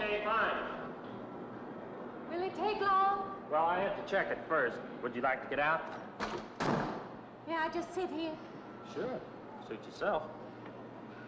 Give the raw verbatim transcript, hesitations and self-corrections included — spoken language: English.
Okay, fine. Will it take long? Well, I have to check it first. Would you like to get out? Yeah, I just sit here. Sure. Suit yourself.